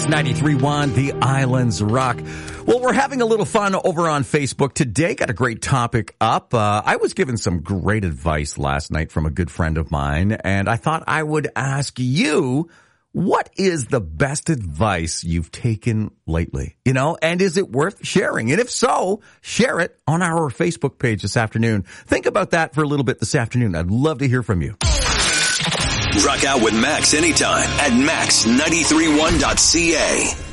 93.1, The Islands Rock. Well, we're having a little fun over on Facebook today. Got a great topic up. I was given some great advice last night from a good friend of mine, and I thought I would ask you, what is the best advice you've taken lately? You know, and is it worth sharing? And if so, share it on our Facebook page this afternoon. Think about that for a little bit this afternoon. I'd love to hear from you. Rock out with Max anytime at max931.ca.